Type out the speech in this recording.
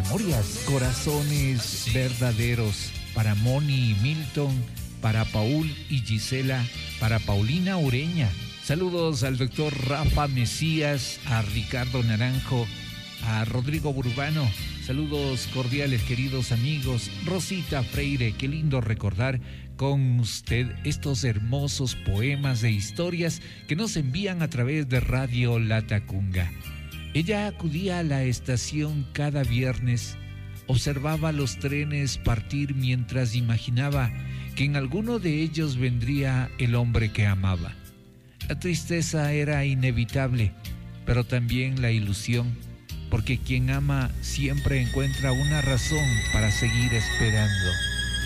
memorias, corazones verdaderos, para Moni y Milton, para Paul y Gisela, para Paulina Ureña. Saludos al doctor Rafa Mesías, a Ricardo Naranjo, a Rodrigo Burbano. Saludos cordiales, queridos amigos. Rosita Freire, qué lindo recordar con usted estos hermosos poemas de historias que nos envían a través de Radio Latacunga. Ella acudía a la estación cada viernes, observaba los trenes partir mientras imaginaba que en alguno de ellos vendría el hombre que amaba. La tristeza era inevitable, pero también la ilusión, porque quien ama siempre encuentra una razón para seguir esperando.